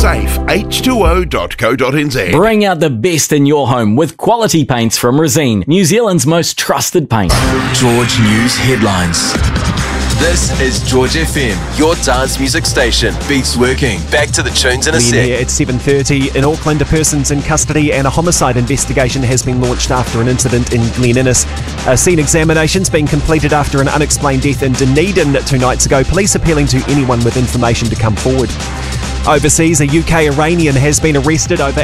safeh2o.co.nz. Bring out the best in your home with quality paints from Resene, New Zealand's most trusted paint. George News headlines. This is George FM, your dance music station. Beats working. Back to the tunes in a sec. Here at 7:30 in Auckland, a person's in custody and a homicide investigation has been launched after an incident in Glen Innes. A scene examination's been completed after an unexplained death in Dunedin 2 nights ago. Police appealing to anyone with information to come forward. Overseas, a UK Iranian has been arrested over